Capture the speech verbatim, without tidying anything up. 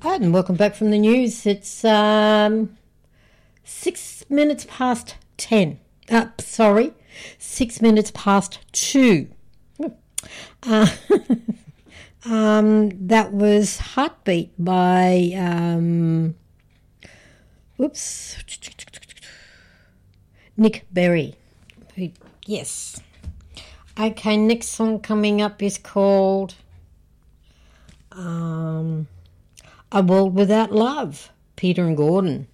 And welcome back from the news. It's um, six minutes past ten. Uh, sorry, six minutes past two. Uh, um, that was Heartbeat by, um, whoops, Nick Berry. Yes. Okay, next song coming up is called um, A World Without Love, Peter and Gordon.